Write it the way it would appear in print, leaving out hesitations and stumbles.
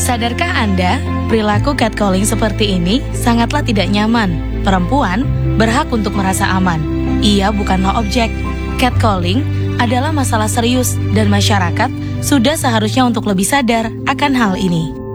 Sadarkah Anda, perilaku catcalling seperti ini sangatlah tidak nyaman. Perempuan berhak untuk merasa aman. Ia bukanlah objek. Catcalling adalah masalah serius dan masyarakat sudah seharusnya untuk lebih sadar akan hal ini.